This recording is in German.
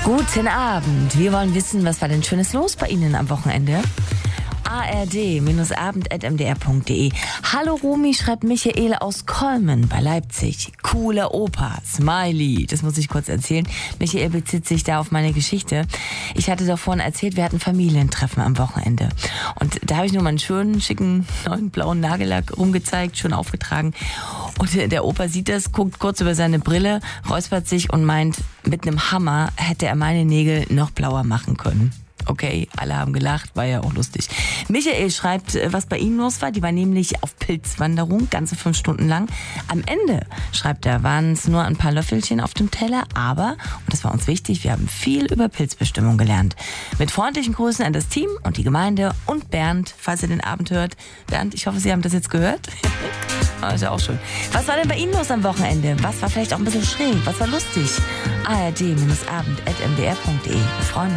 Guten Abend. Wir wollen wissen, was war denn Schönes los bei Ihnen am Wochenende? ard-abend@mdr.de. Hallo Romy, schreibt Michael aus Kolmen bei Leipzig. Cooler Opa, Smiley. Das muss ich kurz erzählen. Michael bezieht sich da auf meine Geschichte. Ich hatte doch vorhin erzählt, wir hatten Familientreffen am Wochenende. Und da habe ich nur mal einen schönen, schicken, neuen blauen Nagellack rumgezeigt, schön aufgetragen. Und der Opa sieht das, guckt kurz über seine Brille, räuspert sich und meint, mit einem Hammer hätte er meine Nägel noch blauer machen können. Okay, alle haben gelacht, war ja auch lustig. Michael schreibt, was bei ihnen los war. Die war nämlich auf Pilzwanderung, ganze 5 Stunden lang. Am Ende, schreibt er, waren es nur ein paar Löffelchen auf dem Teller, aber, und das war uns wichtig, wir haben viel über Pilzbestimmung gelernt. Mit freundlichen Grüßen an das Team und die Gemeinde und Bernd, falls ihr den Abend hört. Bernd, ich hoffe, Sie haben das jetzt gehört. Ist ja auch schön. Was war denn bei Ihnen los am Wochenende? Was war vielleicht auch ein bisschen schräg? Was war lustig? ard-abend@mdr.de. Wir freuen uns.